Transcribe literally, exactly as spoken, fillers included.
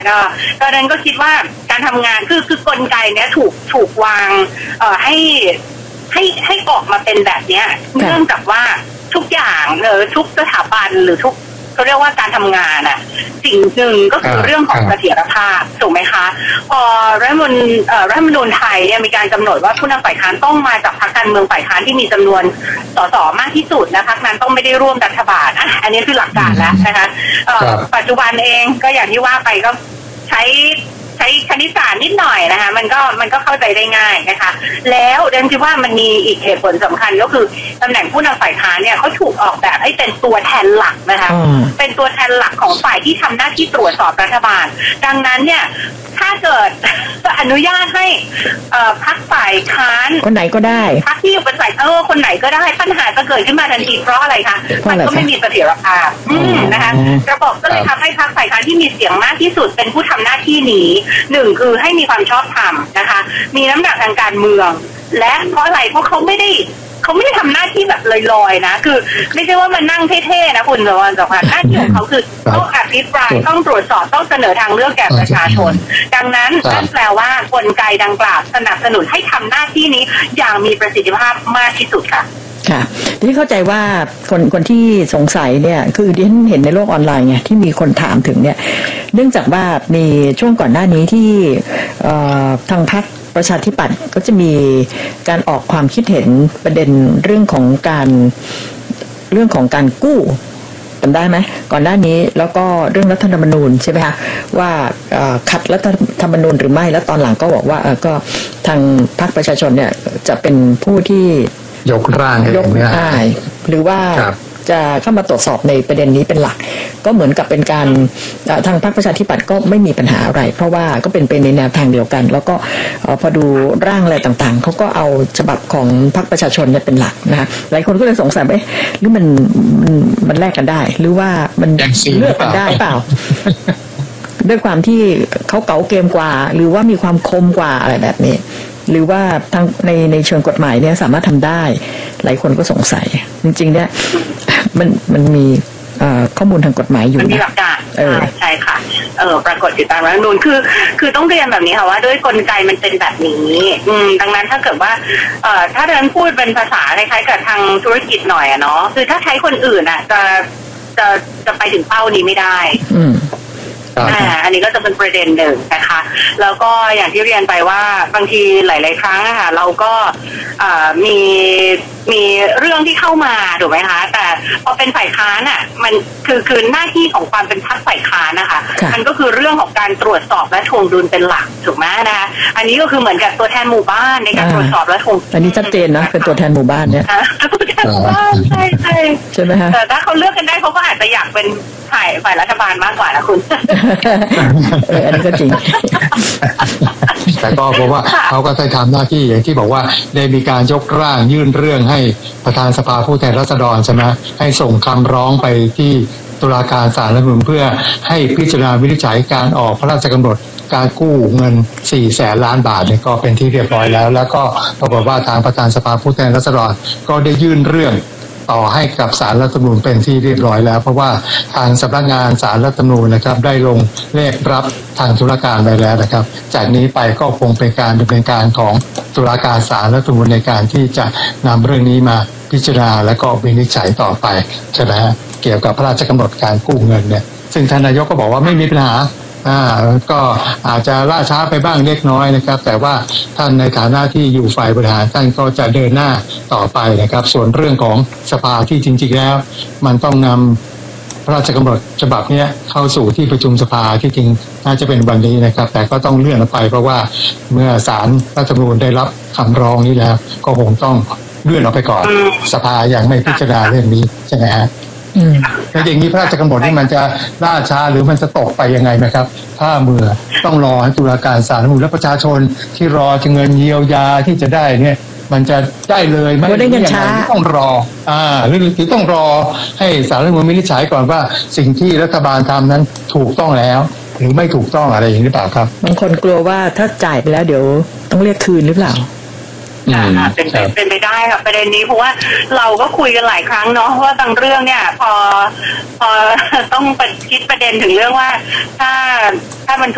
ก็ก็นั้นก็คิดว่าการทำงานคือคือกลไกเนี้ยถูกถูกวางเอ่อให้ให้ให้ออกมาเป็นแบบเนี้ยเนื่องจากว่าทุกอย่างเออทุกสถาบันหรือทุกเขาเรียกว่าการทำงานอ่ะสิ่งหนึ่งก็คือเรื่องของเสถียรภาพถูกไหมคะพอรัฐธรรมนูญเอ่อรัฐธรรมนูญไทยเนี่ยมีการกำหนดว่าผู้นำฝ่ายค้านต้องมาจากพรรคการเมืองฝ่ายค้านที่มีจำนวนสสมากที่สุดนะพรรคนั้นต้องไม่ได้ร่วมรัฐบาลอ่ะอันนี้คือหลักการแล้วนะคะเอ่อปัจจุบันเองก็อย่างที่ว่าไปก็ใช้ใช้คณิตศาสตร์นิดหน่อยนะคะมันก็มันก็เข้าใจได้ง่ายนะคะแล้วเดนคิดว่ามันมีอีกเหตุผลสำคัญก็คือตำแหน่งผู้นำฝ่ายค้านเนี่ยเขาถูกออกแบบให้เป็นตัวแทนหลักนะคะเป็นตัวแทนหลักของฝ่ายที่ทำหน้าที่ตรวจสอบรัฐบาลดังนั้นเนี่ยถ้าเกิดอนุญาตให้พรรคฝ่ายค้านคนไหนก็ได้พรรคที่อยู่เป็นฝ่ายเออคนไหนก็ได้ปัญหาจะเกิดขึ้นมาทันทีเพราะอะไรคะมันก็ไม่มีเสถียรภาพนะคะระบบก็เลยทำให้พรรคฝ่ายค้านที่มีเสียงมากที่สุดเป็นผู้ทำหน้าที่นี้หนึ่งคือให้มีความชอบธรรมนะคะมีน้ำหนักทางการเมืองและเพราะอะไรเพราะเขาไม่ได้เขาไม่ได้ทำหน้าที่แบบลอยๆนะคือไม่ใช่ว่ามันนั่งเท่ๆนะคุณสวรรค์สภาหน้าที่ของเขาคือต้องอภิปรายต้องตรวจสอบต้องเสนอทางเลือกแก่ประชาชนดังนั้นนั่นแปลว่ากลไกดังกล่าวสนับสนุนให้ทำหน้าที่นี้อย่างมีประสิทธิภาพมากที่สุดค่ะค่ะที่เข้าใจว่าคนคนที่สงสัยเนี่ยคือที่เห็นในโลกออนไลน์ไงที่มีคนถามถึงเนี่ยเนื่องจากว่ามีช่วงก่อนหน้านี้ที่ทางพรรคประชาธิปัตย์ก็จะมีการออกความคิดเห็นประเด็นเรื่องของการเรื่องของการกู้จำได้ไหมก่อนหน้านี้แล้วก็เรื่องรัฐธรรมนูญใช่ไหมคะว่าขัดรัฐธรรมนูญหรือไม่แล้วตอนหลังก็บอกว่าก็ทางพรรคประชาชนเนี่ยจะเป็นผู้ที่ยกร่างยกร่างหรือว่าจะเข้ามาตรวจสอบในประเด็นนี้เป็นหลักก็เหมือนกับเป็นการทางพรรคประชาธิปัตย์ก็ไม่มีปัญหาอะไรเพราะว่าก็เป็นไปในแนวทางเดียวกันแล้วก็พอดูร่างอะไรต่างๆเขาก็เอาฉบับของพรรคประชาชนเนี่ยเป็นหลักนะคะหลายคนก็เลยสงสัยว่าหรือมันมันมันแลกกันได้หรือว่ามันเลือกกันได้เปล่าด้วยความที่เขาเก๋าเกมกว่าหรือว่ามีความคมกว่าอะไรแบบนี้หรือว่าทางในในเชิงกฎหมายเนี่ยสามารถทำได้หลายคนก็สงสัยจริงๆเนี่ยมันมันมีข้อมูลทางกฎหมายอยู่มันมีหลักการใช่ค่ะเออปรากฏอยู่ตามรัฐธรรมนูญคือคือต้องเรียนแบบนี้ค่ะว่าด้วยกลไกมันเป็นแบบนี้อืมดังนั้นถ้าเกิดว่าเอ่อถ้าเดินพูดเป็นภาษาคล้ายๆกับทางธุรกิจหน่อยอะเนาะคือถ้าใช้คนอื่นอะจะจะจะไปถึงเป้านี้ไม่ได้อืมอ่าอันนี้ก็จะเป็นประเด็นหนึ่งนะคะแล้วก็อย่างที่เรียนไปว่าบางทีหลายๆครั้งนะคะเราก็มีมีเรื่องที่เข้ามาถูกไหมคะแต่พอเป็นฝ่ายค้านอ่ะมันคือคือหน้าที่ของความเป็นพรรคฝ่ายค้านนะคะมันก็คือเรื่องของการตรวจสอบและทวงดุลเป็นหลักถูกไหมนะคะอันนี้ก็คือเหมือนกับตัวแทนหมู่บ้านในการตรวจสอบและทวงอันนี้ชัดเจนนะเป็นตัวแทนหมู่บ้านเนี่ยตัวแทนหมู่บ้านใช่ใช่ใช่ไหมคะแต่ถ้าเขาเลือกกันได้เขาก็อาจจะอยากเป็นฝ่ายฝ่ายรัฐบาลมากกว่านะคุณเอออันนี้ก็จริงแต่ก็เพราะว่าเขาก็ได้ทำหน้าที่อย่างที่บอกว่าได้มีการยกร่างยื่นเรื่องให้ประธานสภาผู้แทนราษฎรใช่ไหมให้ส่งคำร้องไปที่ตุลาการศาลรัฐธรรมนูญเพื่อให้พิจารณาวินิจฉัยการออกพระราชกำหนดการกู้เงินสี่แสนล้านบาทเนี่ยก็เป็นที่เรียบร้อยแล้วแล้วก็ปรากฏว่าทางประธานสภาผู้แทนราษฎรก็ได้ยื่นเรื่องต่อให้กับศาลรัฐธรรมนูญเป็นที่เรียบร้อยแล้วเพราะว่าทางสำนักงานศาลรัฐธรรมนูญนะครับได้ลงเลขรับทางตุลาการไปแล้วนะครับจากนี้ไปก็คงเป็นการดำเนินการของตุลาการศาลรัฐธรรมนูญในการที่จะนำเรื่องนี้มาพิจารณาและก็วินิจฉัยต่อไปใช่ไหมฮะเกี่ยวกับพระราชกำหนดการกู้เงินเนี่ยซึ่งท่านนายกก็บอกว่าไม่มีปัญหาอ่าก็อาจจะล่าช้าไปบ้างเล็กน้อยนะครับแต่ว่าท่านในฐานะที่อยู่ฝ่ายบริหารท่านก็จะเดินหน้าต่อไปนะครับส่วนเรื่องของสภาที่จริงๆแล้วมันต้องนำพระราชกำหนดฉบับนี้เข้าสู่ที่ประชุมสภาที่จริงน่าจะเป็นวันนี้นะครับแต่ก็ต้องเลื่อนออกไปเพราะว่าเมื่อศาลรัฐธรรมนูญได้รับคำร้องนี้แล้วก็คงต้องเลื่อนออกไปก่อนสภายังไม่พิจารณาเรื่องนี้ใช่ไหมฮะแล้วอย่างนี้พระราชกำหนดนี่มันจะล่าช้าหรือมันจะตกไปยังไงไหมครับถ้าเมื่อต้องรอให้ตุลาการศาลรัฐธรรมนูญและประชาชนที่รอจะเงินเยียวยาที่จะได้เนี่ยมันจะได้เลยไหมได้เงินช้าต้องรออ่าหรือหรือต้องรอให้ศาลรัฐธรรมนูญวินิจฉัยก่อนว่าสิ่งที่รัฐบาลทำนั้นถูกต้องแล้วหรือไม่ถูกต้องอะไรอย่างนี้หรือเปล่าครับบางคนกลัวว่าถ้าจ่ายไปแล้วเดี๋ยวต้องเรียกคืนหรือเปล่าอ่าเป็นไปเป็นไปได้ค่ะประเด็นนี้เพราะว่าเราก็คุยกันหลายครั้งเนาะว่าบางเรื่องเนี่ยพอพอต้องคิดประเด็นถึงเรื่องว่าถ้าถ้ามัน